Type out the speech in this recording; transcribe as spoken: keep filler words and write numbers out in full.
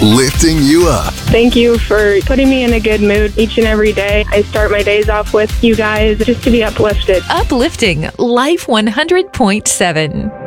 lifting you up. Thank you for putting me in a good mood each and every day. I start my days off with you guys just to be uplifted. Uplifting Life one hundred point seven.